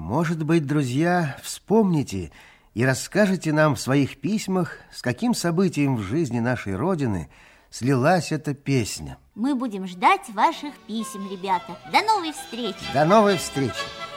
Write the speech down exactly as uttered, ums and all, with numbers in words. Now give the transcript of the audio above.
Может быть, друзья, вспомните и расскажете нам в своих письмах, с каким событием в жизни нашей Родины слилась эта песня. Мы будем ждать ваших писем, ребята. До новой встречи! До новой встречи!